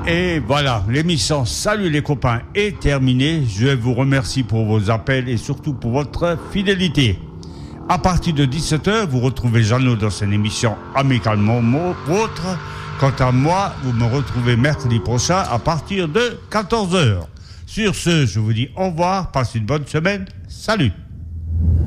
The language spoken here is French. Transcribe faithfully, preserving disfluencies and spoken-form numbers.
Et voilà, l'émission Salut les copains est terminée. Je vous remercie pour vos appels et surtout pour votre fidélité. À partir de dix-sept heures, vous retrouvez Jeannot dans son émission Amicalement Vôtre. Quant à moi, vous me retrouvez mercredi prochain à partir de quatorze heures. Sur ce, je vous dis au revoir, passez une bonne semaine. Salut!